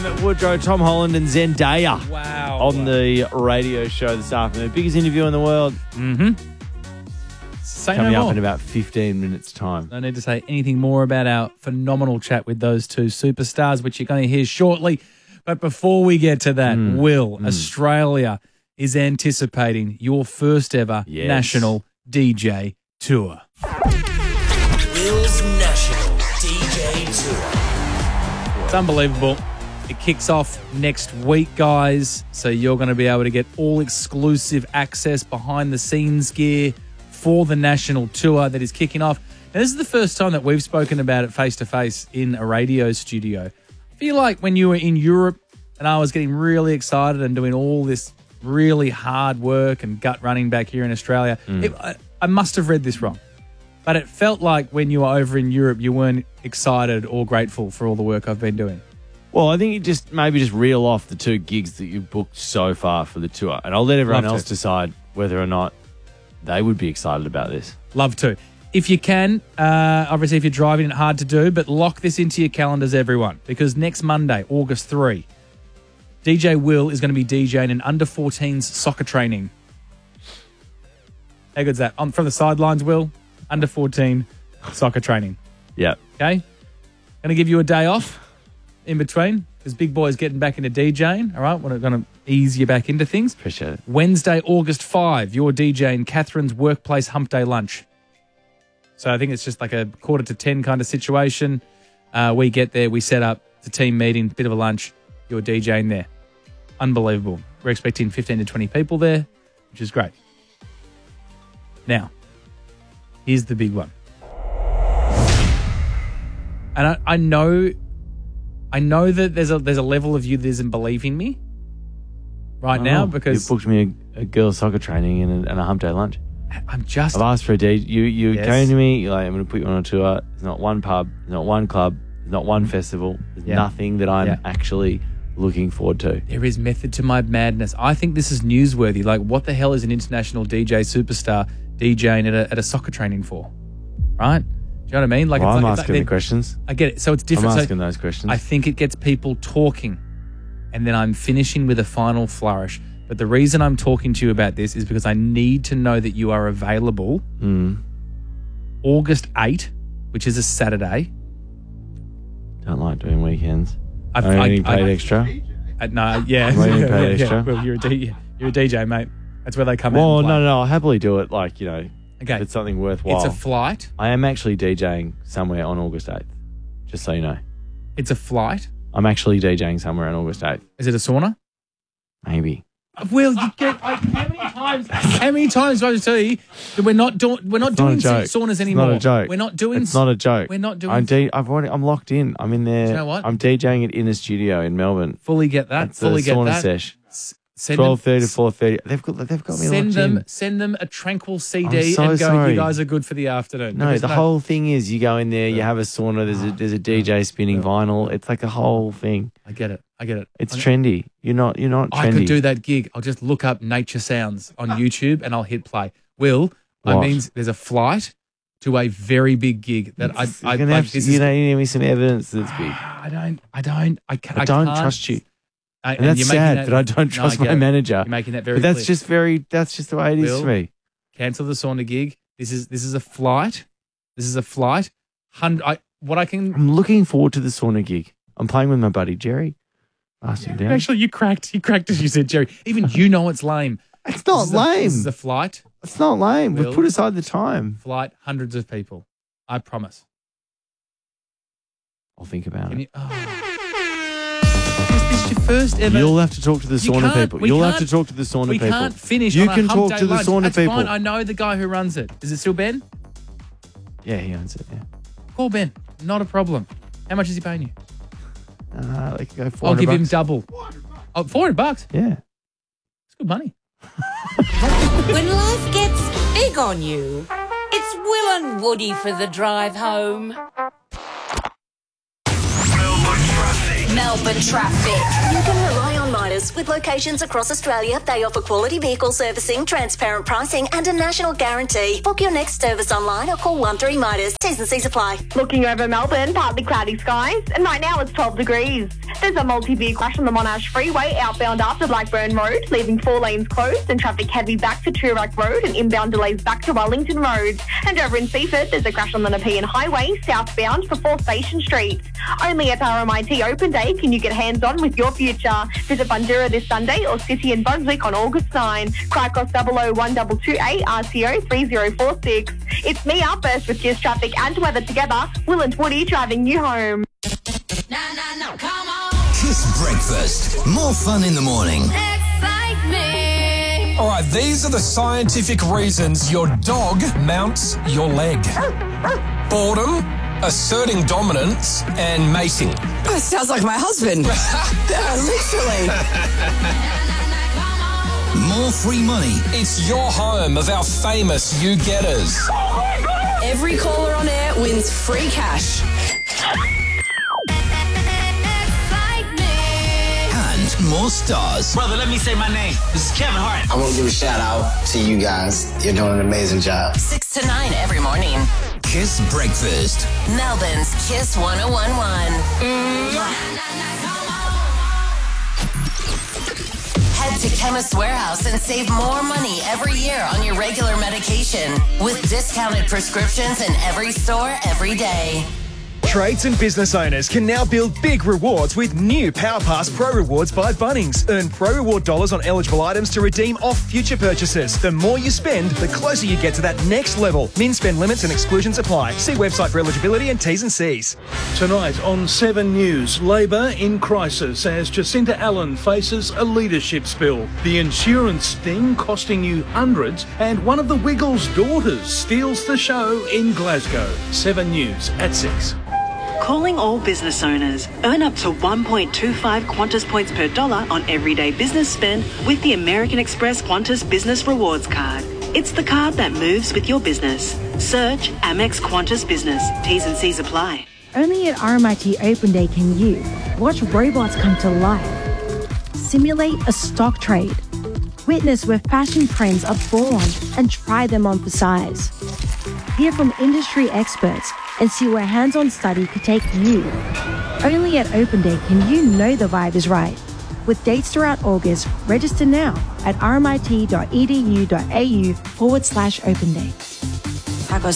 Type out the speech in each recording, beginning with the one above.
Woodrow, Tom Holland and Zendaya. Wow. On the radio show this afternoon. Biggest interview in the world. Mm-hmm. Say Coming no up more. in about 15 minutes' time. No need to say anything more about our phenomenal chat with those two superstars, which you're going to hear shortly. But before we get to that, Will, Australia is anticipating your first ever national DJ tour. Will's National DJ Tour. It's unbelievable. It kicks off next week, guys. So you're going to be able to get all exclusive access, behind the scenes gear for the national tour that is kicking off. Now, this is the first time that we've spoken about it face to face in a radio studio. I feel like when you were in Europe and I was getting really excited and doing all this really hard work and gut running back here in Australia, I must have read this wrong. But it felt like when you were over in Europe, you weren't excited or grateful for all the work I've been doing. Well, I think you just reel off the 2 gigs that you've booked so far for the tour. And I'll let everyone else decide whether or not they would be excited about this. Love to. If you can, obviously if you're driving, it's hard to do, but lock this into your calendars, everyone, because next Monday, August 3, DJ Will is going to be DJing an under-14s soccer training. How good's that? From the sidelines, Will, under-14 soccer training. Yeah. Okay? Going to give you a day off in between because Big Boy's getting back into DJing, all right? We're going to ease you back into things. Appreciate it. Wednesday, August 5, you're DJing Catherine's workplace hump day lunch. So I think it's just like a 9:45 kind of situation. We get there, we set up, it's a team meeting, bit of a lunch, you're DJing there. Unbelievable. We're expecting 15 to 20 people there, which is great. Now, here's the big one. And I know that there's a level of you that isn't believing me right now because you booked me a girls' soccer training and a hump day lunch. I've asked for a day. You came to me. You're like, I'm going to put you on a tour. There's not one pub. There's not one club. There's not one festival. There's nothing that I'm actually looking forward to. There is method to my madness. I think this is newsworthy. Like, what the hell is an international DJ superstar DJing at a soccer training for? Right? Do you know what I mean? Like, I'm asking the questions. I get it. So it's different. I'm asking those questions. I think it gets people talking, and then I'm finishing with a final flourish. But the reason I'm talking to you about this is because I need to know that you are available August 8, which is a Saturday. Don't like doing weekends. I'm getting paid extra. No, yeah. I'm getting paid extra. Well, you're a DJ, mate. That's where they come out. Well, no. I'll happily do it. Like, you know, okay. If it's something worthwhile. It's a flight. I am actually DJing somewhere on August 8th, just so you know. It's a flight. I'm actually DJing somewhere on August 8th. Is it a sauna? Maybe. Will, you get how many times do I tell you that we're not doing saunas anymore? It's not a joke. We're not doing. It's not a joke. We're not doing. I'm locked in. I'm in there. Do you know what? I'm DJing it in a studio in Melbourne. Fully get that. It's fully a get sauna that. sesh. 12:30 to 4:30. They've got me locked in. Send them a tranquil CD so and go. sorry. You guys are good for the afternoon. No, the whole thing is you go in there, you have a sauna. There's a DJ spinning vinyl. It's like a whole thing. I get it. It's trendy. You're not trendy. I could do that gig. I'll just look up Nature Sounds on YouTube and I'll hit play. Will, I mean, there's a flight to a very big gig that I like. You need me some evidence that's big. I don't trust you. And that's sad that I don't trust my manager. You're making that very clear. That's just that's just the way it is for me. Cancel the sauna gig. This is a flight. I'm looking forward to the sauna gig. I'm playing with my buddy Jerry. Asked him down. Actually, you cracked as you said, Jerry. Even you know it's lame. It's not lame. This is a flight. It's not lame. We've put aside the time. Flight, hundreds of people. I promise. I'll think about it. Is this your first ever? You'll have to talk to the sauna people. You'll have to talk to the sauna people. We can't finish. You on can a hump talk day to the lunch. sauna That's people. Fine. I know the guy who runs it. Is it still Ben? Yeah, he owns it. Yeah. Call Ben. Not a problem. How much is he paying you? They could go $400. I'll give him double. Oh, $400? Yeah. It's good money. When life gets big on you, it's Will and Woody for the drive home. Melbourne traffic. You can rely on Midas. With locations across Australia, they offer quality vehicle servicing, transparent pricing and a national guarantee. Book your next service online or call 13 Midas. T's and C's apply. Looking over Melbourne, partly cloudy skies, and right now it's 12 degrees. There's a multi-vehicle crash on the Monash Freeway outbound after Blackburn Road, leaving 4 lanes closed and traffic heavy back to Toorak Road and inbound delays back to Wellington Road. And over in Seaford, there's a crash on the Nepean Highway, southbound for 4 Station Street. Only at RMIT Open Day can you get hands-on with your future. Visit Bundoora this Sunday or City and Brunswick on August 9. Cricos 001228 RCO 3046. It's me up first with Kiss traffic and weather together. Will and Woody driving you home. No, come on. Kiss Breakfast. More fun in the morning. Excite me. All right, these are the scientific reasons your dog mounts your leg. Boredom, asserting dominance, and mating. Oh, sounds like my husband. Literally. More free money. It's your home of our famous you-getters. Every caller on air wins free cash. And more stars. Brother, let me say my name. This is Kevin Hart. I want to give a shout out to you guys. You're doing an amazing job. 6 to 9 every morning. Kiss Breakfast. Melbourne's Kiss 1011. Head to Chemist Warehouse and save more money every year on your regular medication with discounted prescriptions in every store every day. Trades and business owners can now build big rewards with new PowerPass Pro Rewards by Bunnings. Earn Pro Reward dollars on eligible items to redeem off future purchases. The more you spend, the closer you get to that next level. Min spend limits and exclusions apply. See website for eligibility and T's and C's. Tonight on 7 News, Labor in crisis as Jacinta Allen faces a leadership spill. The insurance sting costing you hundreds, and one of the Wiggles' daughters steals the show in Glasgow. 7 News at 6. Calling all business owners. Earn up to 1.25 Qantas points per dollar on everyday business spend with the American Express Qantas Business Rewards Card. It's the card that moves with your business. Search Amex Qantas Business. T's and C's apply. Only at RMIT Open Day can you watch robots come to life, simulate a stock trade, witness where fashion trends are born and try them on for size, hear from industry experts and see where hands-on study could take you. Only at Open Day can you know the vibe is right. With dates throughout August, register now at rmit.edu.au/Open Day. Taco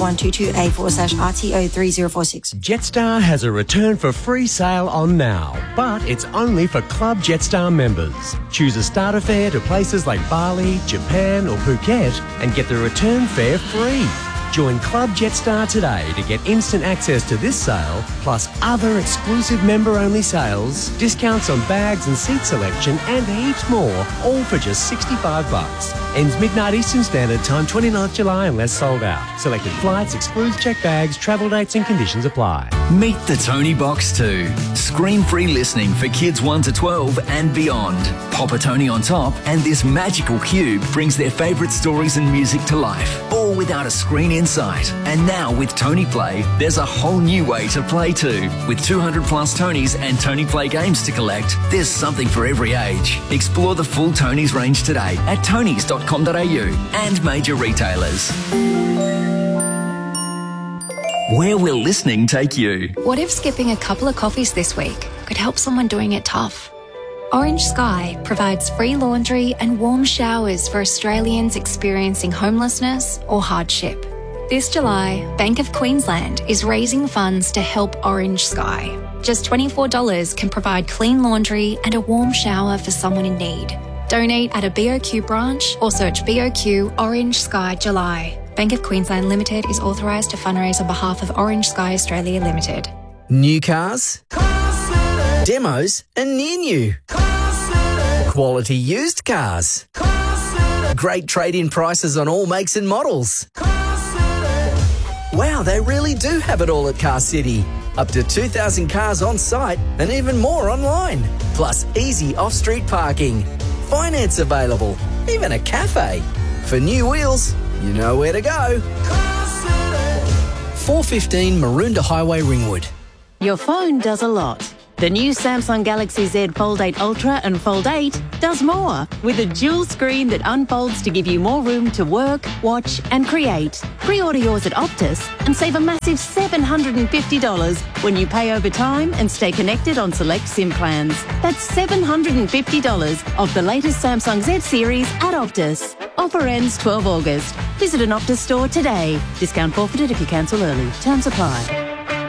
00122A/RTO3046. Jetstar has a return for free sale on now, but it's only for Club Jetstar members. Choose a starter fare to places like Bali, Japan or Phuket and get the return fare free. Join Club Jetstar today to get instant access to this sale, plus other exclusive member-only sales, discounts on bags and seat selection, and heaps more, all for just $65. Ends midnight Eastern Standard Time, 29th July, unless sold out. Selected flights, excludes checked bags, travel dates and conditions apply. Meet the Tony Box 2. Screen-free listening for kids 1 to 12 and beyond. Pop a Tony on top and this magical cube brings their favourite stories and music to life, all without a screen in sight. And now with Tony Play, there's a whole new way to play too. With 200 plus Tonys and Tony Play games to collect, there's something for every age. Explore the full Tonys range today at tonys.com.au and major retailers. Where will listening take you? What if skipping a couple of coffees this week could help someone doing it tough? Orange Sky provides free laundry and warm showers for Australians experiencing homelessness or hardship. This July, Bank of Queensland is raising funds to help Orange Sky. Just $24 can provide clean laundry and a warm shower for someone in need. Donate at a BOQ branch or search BOQ Orange Sky July. Bank of Queensland Limited is authorised to fundraise on behalf of Orange Sky Australia Limited. New cars, demos and near new, quality used cars, great trade-in prices on all makes and models. Wow, they really do have it all at Car City. Up to 2,000 cars on site and even more online. Plus easy off-street parking. Finance available. Even a cafe. For new wheels, you know where to go. 415 Maroondah Highway, Ringwood. Your phone does a lot. The new Samsung Galaxy Z Fold 8 Ultra and Fold 8 does more with a dual screen that unfolds to give you more room to work, watch and create. Pre-order yours at Optus and save a massive $750 when you pay over time and stay connected on select SIM plans. That's $750 off the latest Samsung Z series at Optus. Offer ends 12 August. Visit an Optus store today. Discount forfeited if you cancel early. Terms apply.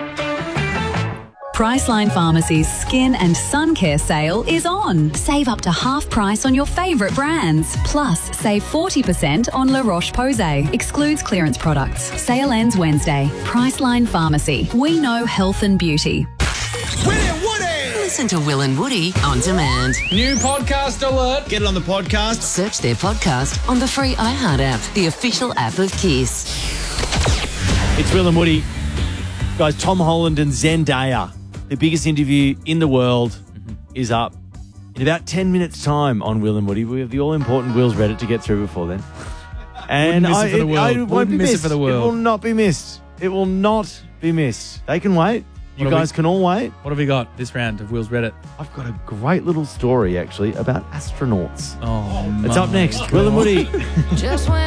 Priceline Pharmacy's Skin and Sun Care sale is on. Save up to half price on your favourite brands. Plus, save 40% on La Roche-Posay. Excludes clearance products. Sale ends Wednesday. Priceline Pharmacy. We know health and beauty. Listen to Will and Woody on demand. New podcast alert. Get it on the podcast. Search their podcast on the free iHeart app, the official app of Kiss. It's Will and Woody. Guys, Tom Holland and Zendaya, the biggest interview in the world, is up in about 10 minutes' time on Will and Woody. We have the all-important Will's Reddit to get through before then. And Wouldn't miss it for the world. It won't Wouldn't be miss it missed. for the world. It will not be missed. It will not be missed. They can wait. You guys can all wait. What have we got this round of Will's Reddit? I've got a great little story, actually, about astronauts. Oh, it's up next. Will and Woody. Just when